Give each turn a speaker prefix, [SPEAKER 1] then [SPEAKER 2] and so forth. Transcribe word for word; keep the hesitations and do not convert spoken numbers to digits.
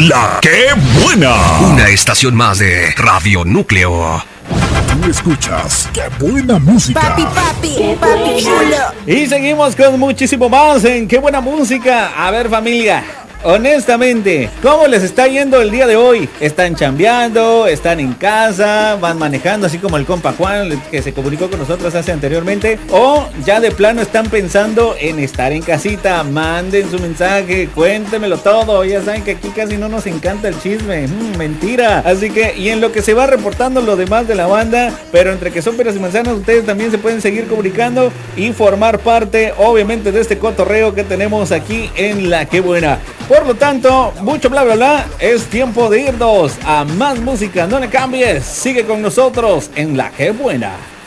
[SPEAKER 1] La que buena. Una estación más de Radio Núcleo.
[SPEAKER 2] Tú escuchas Qué buena música.
[SPEAKER 3] Papi, papi, papi chulo.
[SPEAKER 4] Y seguimos con muchísimo más en Qué buena música. A ver, familia, honestamente, ¿cómo les está yendo el día de hoy? ¿Están chambeando? ¿Están en casa? ¿Van manejando así como el compa Juan que se comunicó con nosotros hace anteriormente? ¿O ya de plano están pensando en estar en casita? Manden su mensaje, cuéntemelo todo. Ya saben que aquí casi no nos encanta el chisme. Mm, mentira. Así que, y en lo que se va reportando lo demás de la banda, pero entre que son peras y manzanas, ustedes también se pueden seguir comunicando y formar parte, obviamente, de este cotorreo que tenemos aquí en La Que Buena. Por lo tanto, mucho bla bla bla, es tiempo de irnos a más música. No le cambies, sigue con nosotros en La Que Buena.